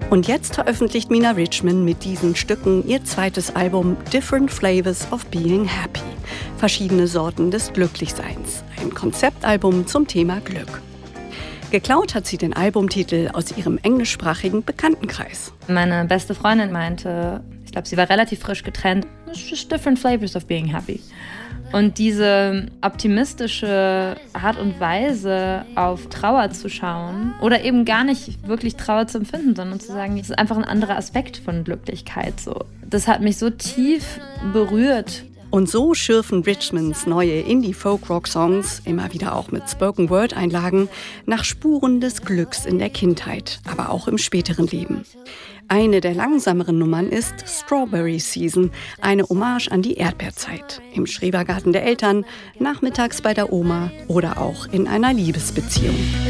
Und jetzt veröffentlicht Mina Richman mit diesen Stücken ihr zweites Album Different Flavors of Being Happy. Verschiedene Sorten des Glücklichseins. Ein Konzeptalbum zum Thema Glück. Geklaut hat sie den Albumtitel aus ihrem englischsprachigen Bekanntenkreis. Meine beste Freundin meinte, ich glaube, sie war relativ frisch getrennt, it's just different flavors of being happy. Und diese optimistische Art und Weise, auf Trauer zu schauen oder eben gar nicht wirklich Trauer zu empfinden, sondern zu sagen, es ist einfach ein anderer Aspekt von Glücklichkeit. So. Das hat mich so tief berührt. Und so schürfen Richmans neue Indie-Folk-Rock-Songs, immer wieder auch mit Spoken-Word-Einlagen, nach Spuren des Glücks in der Kindheit, aber auch im späteren Leben. Eine der langsameren Nummern ist Strawberry Season, eine Hommage an die Erdbeerzeit. Im Schrebergarten der Eltern, nachmittags bei der Oma oder auch in einer Liebesbeziehung.